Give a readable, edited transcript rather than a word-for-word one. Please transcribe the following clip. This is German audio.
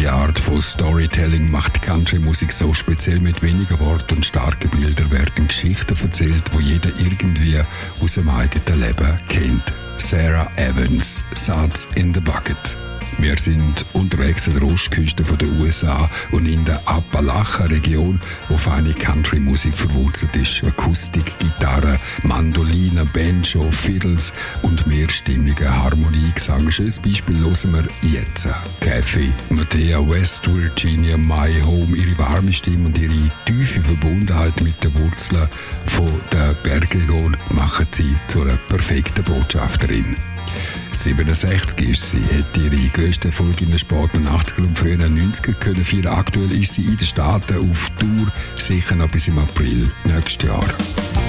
Die Art von Storytelling macht Country-Musik so speziell. Mit wenigen Worten und starken Bildern werden Geschichten erzählt, die jeder irgendwie aus dem eigenen Leben kennt. Sarah Evans, Suds in the Bucket. Wir sind unterwegs an der Ostküste der USA und in der Appalachen-Region, wo feine Country-Musik verwurzelt ist. Akustik, Gitarre, Mandoline, Banjo, Fiddles und mehrstimmiger Harmoniegesang. Schönes Beispiel hören wir jetzt. Kathy, Mattea, West Virginia, My Home, ihre warme Stimme und ihre tiefe Verbundenheit mit den Wurzeln von der Bergregion machen sie zu einer perfekten Botschafterin. 67 ist sie, hat ihre grössten Erfolge in den späten 80er und frühen 90er können feiern. Aktuell ist sie in den Staaten auf Tour, sicher noch bis im April nächstes Jahr.